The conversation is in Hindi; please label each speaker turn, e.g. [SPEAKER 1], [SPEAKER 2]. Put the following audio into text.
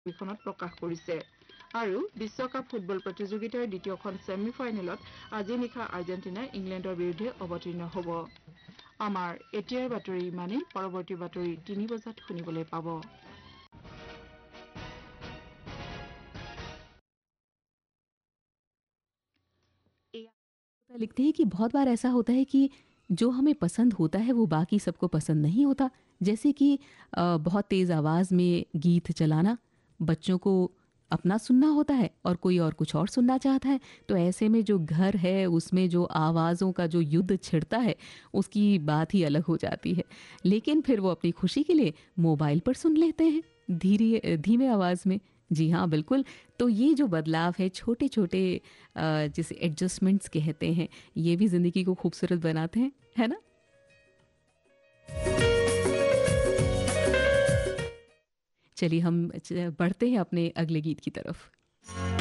[SPEAKER 1] ছবিখনত প্ৰকাশ কৰিছে। আৰু বিশ্বকাপ ফুটবল প্ৰতিযোগিতাৰ দ্বিতীয়খন ছেমি ফাইনেলত আজি নিশা আৰ্জেণ্টিনাই ইংলেণ্ডৰ বিৰুদ্ধে অৱতীৰ্ণ হ'ব। আমাৰ এতিয়াৰ বাতৰি ইমানেই। পৰৱৰ্তী বাতৰি 3 বজাত শুনিবলৈ পাব।
[SPEAKER 2] लिखते हैं कि बहुत बार ऐसा होता है कि जो हमें पसंद होता है वो बाकी सबको पसंद नहीं होता। जैसे कि बहुत तेज़ आवाज़ में गीत चलाना, बच्चों को अपना सुनना होता है और कोई और कुछ और सुनना चाहता है। तो ऐसे में जो घर है उसमें जो आवाज़ों का जो युद्ध छिड़ता है उसकी बात ही अलग हो जाती है। लेकिन फिर वो अपनी खुशी के लिए मोबाइल पर सुन लेते हैं धीमे आवाज़ में। जी हाँ, बिल्कुल। तो ये जो बदलाव है छोटे छोटे जिसे एडजस्टमेंट्स कहते हैं, ये भी ज़िंदगी को खूबसूरत बनाते हैं, है ना? चलिए हम बढ़ते हैं अपने अगले गीत की तरफ।